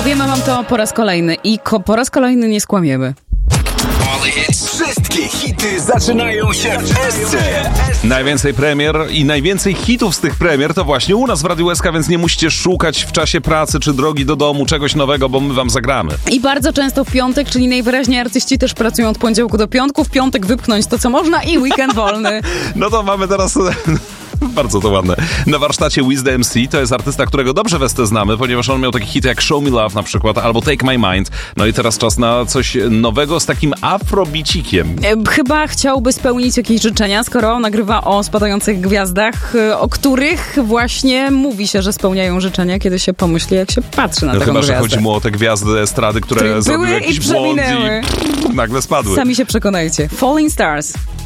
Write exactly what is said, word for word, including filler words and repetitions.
Powiemy wam to po raz kolejny i ko- po raz kolejny nie skłamiemy. Wszystkie hity zaczynają się w S C. Najwięcej premier i najwięcej hitów z tych premier to właśnie u nas w Radiu S K, więc nie musicie szukać w czasie pracy czy drogi do domu czegoś nowego, bo my wam zagramy. I bardzo często w piątek, czyli najwyraźniej artyści też pracują od poniedziałku do piątku, w piątek wypchnąć to co można i weekend wolny. No to mamy teraz... Bardzo to ładne. Na warsztacie Wiz the M C to jest artysta, którego dobrze w S T znamy, ponieważ on miał takie hity jak Show Me Love na przykład, albo Take My Mind. No i teraz czas na coś nowego z takim afrobicikiem. Chyba chciałby spełnić jakieś życzenia, skoro nagrywa o spadających gwiazdach, o których właśnie mówi się, że spełniają życzenia, kiedy się pomyśli, jak się patrzy na no taką chyba, gwiazdę. że chodzi mu o te gwiazdy estrady, które Były zrobiły i jakiś błąd przeminęły. i nagle spadły. Sami się przekonajcie. Falling Stars.